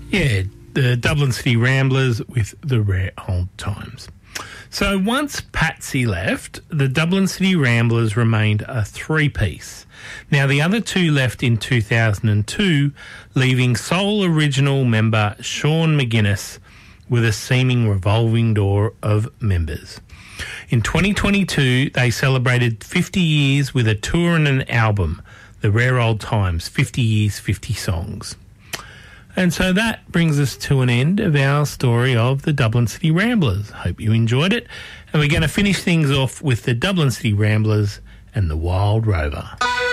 Yeah, the Dublin City Ramblers with the Rare Old Times. So once Patsy left, the Dublin City Ramblers remained a three-piece. Now, the other two left in 2002, leaving sole original member Sean McGuinness with a seeming revolving door of members. In 2022, they celebrated 50 years with a tour and an album, The Rare Old Times, 50 Years, 50 Songs. And so that brings us to an end of our story of the Dublin City Ramblers. Hope you enjoyed it. And we're going to finish things off with the Dublin City Ramblers and the Wild Rover.